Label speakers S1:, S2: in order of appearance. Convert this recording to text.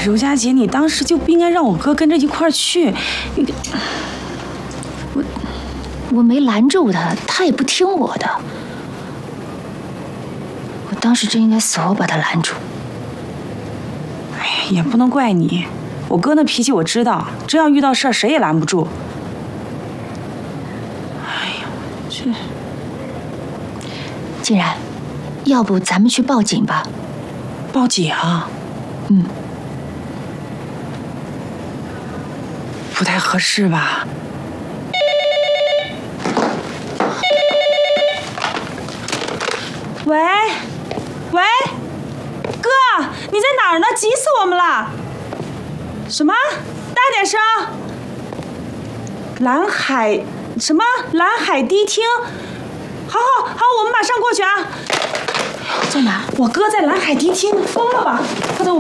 S1: 柔佳姐，你当时就不应该让我哥跟着一块儿去。
S2: 我没拦住他，他也不听我的。我当时真应该死活把他拦住。
S1: 哎呀，也不能怪你，我哥那脾气我知道，真要遇到事儿，谁也拦不住。哎呀，这……
S2: 静然，要不咱们去报警吧？
S1: 报警啊？
S2: 嗯。
S1: 不太合适吧？喂，喂，哥，你在哪儿呢？急死我们了！什么？大点声！蓝海什么？蓝海迪厅？好，我们马上过去啊！
S2: 在哪？
S1: 我哥在蓝海迪厅，疯了吧？快走！